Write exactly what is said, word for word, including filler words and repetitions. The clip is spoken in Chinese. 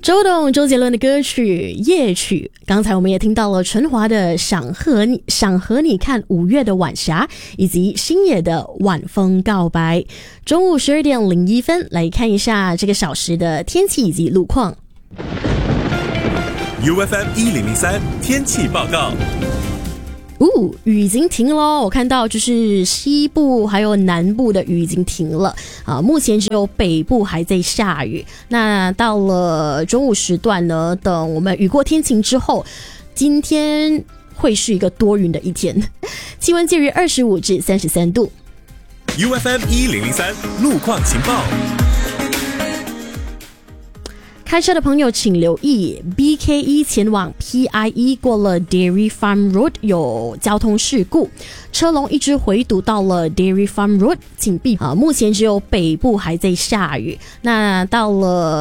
周董周杰伦的歌曲《夜曲》，刚才我们也听到了陈华的想和你想和你看五月的晚霞，以及星野的晚风告白。中午十二点零一分，来看一下这个小时的天气以及路况。 U F M 一零零三天气报告。 哦，雨已经停了，我看到就是西部还有南部的雨已经停了啊，目前只有北部还在下雨。那到了中午时段呢，等我们雨过天晴之后，今天会是一个多云的一天，气温介于二十五至三十三度。 U F M 一零零三路况情报。 开车的朋友请留意 B K 一 前往 P I E 过了 Dairy Farm Road 有交通事故，车龙一直回堵到了 Dairy Farm Road， 请避啊。目前只有北部还在下雨，那到了